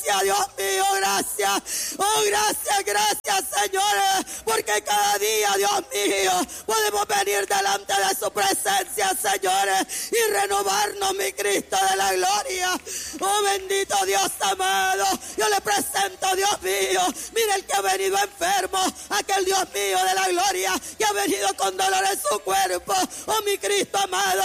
gracias, Dios mío, gracias. Oh, gracias, gracias, Señor, porque cada día, Dios mío, podemos venir delante de su presencia, Señor, y renovarnos, mi Cristo de la gloria. Oh, bendito Dios amado, yo le presento, Dios mío, mira el que ha venido enfermo, aquel Dios mío de la gloria, que ha venido con dolor en su cuerpo. Oh, mi Cristo amado,